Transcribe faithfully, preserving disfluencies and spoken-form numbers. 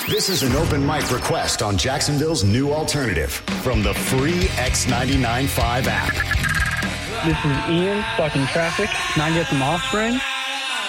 This is an open mic request on Jacksonville's new alternative from the free X ninety-nine point five app. This is Ian, stuck in traffic. Can I get some Offspring?